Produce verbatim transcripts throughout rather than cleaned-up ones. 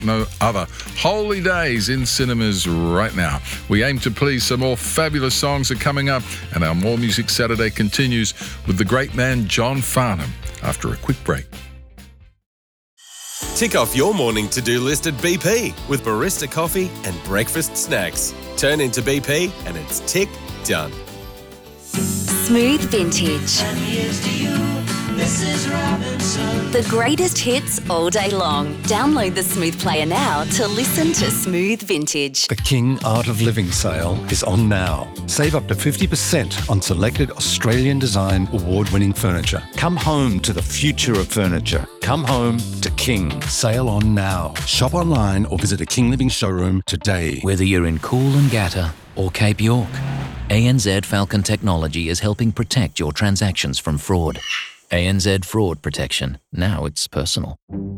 no other. Holy Days in cinemas right now. We aim to please. Some more fabulous songs are coming up, and our More Music Saturday continues with the great man John Farnham after a quick break. Tick off your morning to-do list at B P with barista coffee and breakfast snacks. Turn into B P and it's tick done. Smooth Vintage. And here's to you, Missus Robinson. The greatest hits all day long. Download the Smooth Player now to listen to Smooth Vintage. The King Art of Living sale is on now. Save up to fifty percent on selected Australian design award-winning furniture. Come home to the future of furniture. Come home to King. Sale on now. Shop online or visit a King Living showroom today. Whether you're in Coolangatta or Cape York, A N Z Falcon Technology is helping protect your transactions from fraud. A N Z Fraud Protection. Now it's personal.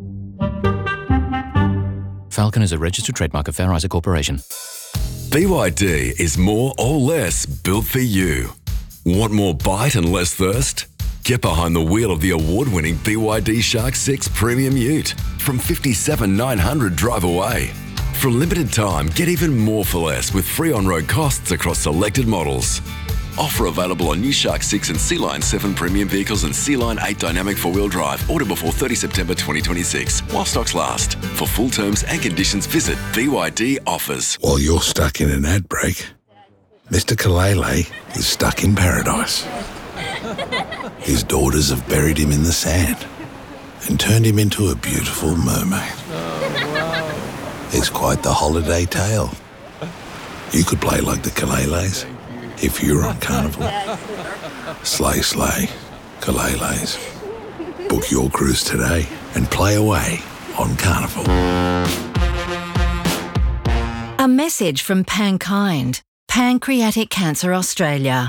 Falcon is a registered trademark of Fair Isaac Corporation. B Y D is more or less built for you. Want more bite and less thirst? Get behind the wheel of the award-winning B Y D Shark six Premium Ute from fifty-seven thousand nine hundred drive away. For a limited time, get even more for less with free on-road costs across selected models. Offer available on new Shark six and Sea Line seven premium vehicles and Sea Line eight dynamic four-wheel drive. Order before thirtieth September twenty twenty-six, while stocks last. For full terms and conditions, visit B Y D Offers. While you're stuck in an ad break, Mister Kalele is stuck in paradise. His daughters have buried him in the sand and turned him into a beautiful mermaid. It's quite the holiday tale. You could play like the Kaleles if you were on Carnival. Slay, slay, Kaleles. Book your cruise today and play away on Carnival. A message from Pankind, Pancreatic Cancer Australia.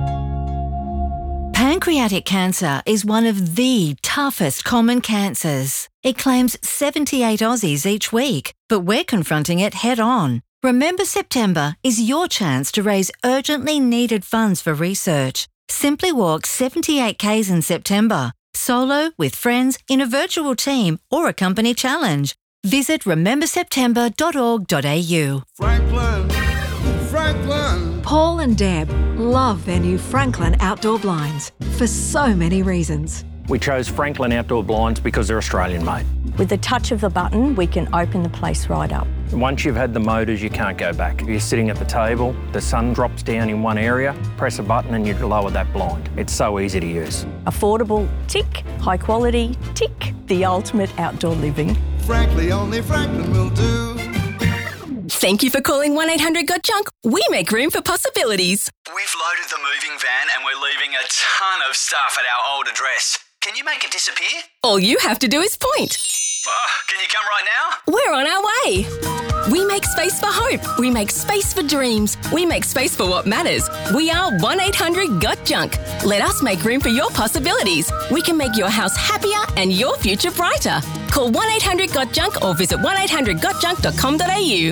Pancreatic cancer is one of the toughest common cancers. It claims seventy-eight Aussies each week, but we're confronting it head on. Remember September is your chance to raise urgently needed funds for research. Simply walk seventy-eight kays in September, solo, with friends, in a virtual team or a company challenge. Visit remember september dot org dot a u. Franklin, Franklin. Paul and Deb love their new Franklin outdoor blinds for so many reasons. We chose Franklin outdoor blinds because they're Australian made. With the touch of the button, we can open the place right up. Once you've had the motors, you can't go back. You're sitting at the table, the sun drops down in one area, press a button and you lower that blind. It's so easy to use. Affordable, tick. High quality, tick. The ultimate outdoor living. Frankly, only Franklin will do. Thank you for calling one eight hundred got junk. We make room for possibilities. We've loaded the moving van and we're leaving a ton of stuff at our old address. Can you make it disappear? All you have to do is point. Oh, can you come right now? We're on our way. We make space for hope. We make space for dreams. We make space for what matters. We are one eight hundred got junk. Let us make room for your possibilities. We can make your house happier and your future brighter. Call one eight hundred got junk or visit one eight hundred got junk dot com dot a u.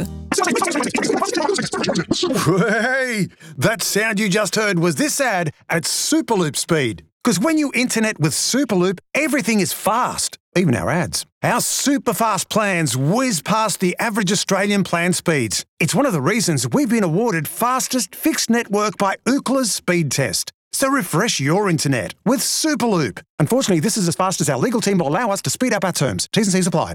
Hey, that sound you just heard was this ad at Superloop speed. Because when you internet with Superloop, everything is fast, even our ads. Our super fast plans whiz past the average Australian plan speeds. It's one of the reasons we've been awarded fastest fixed network by Ookla's speed test. So refresh your internet with Superloop. Unfortunately, this is as fast as our legal team will allow us to speed up our terms. T's and C's apply.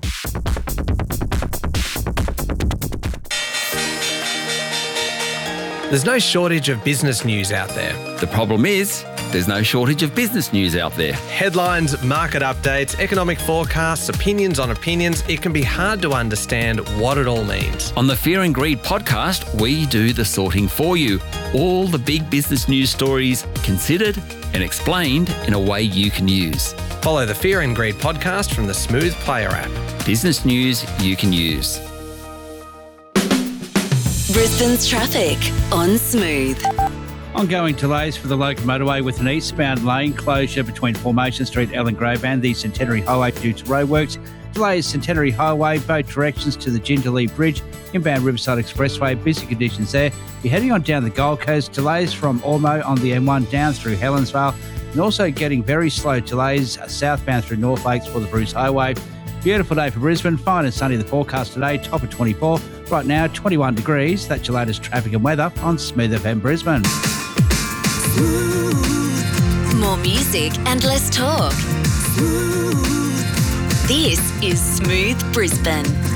There's no shortage of business news out there. The problem is, there's no shortage of business news out there. Headlines, market updates, economic forecasts, opinions on opinions. It can be hard to understand what it all means. On the Fear and Greed podcast, we do the sorting for you. All the big business news stories considered and explained in a way you can use. Follow the Fear and Greed podcast from the Smooth Player app. Business news you can use. Brisbane's traffic on Smooth. Ongoing delays for the local motorway with an eastbound lane closure between Formation Street, Ellen Grove and the Centenary Highway due to roadworks. Delays Centenary Highway, both directions to the Jindalee Bridge, inbound Riverside Expressway, busy conditions there. You're heading on down the Gold Coast, delays from Ormo on the M one down through Helensvale, and also getting very slow delays southbound through North Lakes for the Bruce Highway. Beautiful day for Brisbane. Fine and sunny the forecast today. Top of twenty-four. Right now, twenty-one degrees. That's your latest traffic and weather on Smooth F M Brisbane. More music and less talk. This is Smooth Brisbane.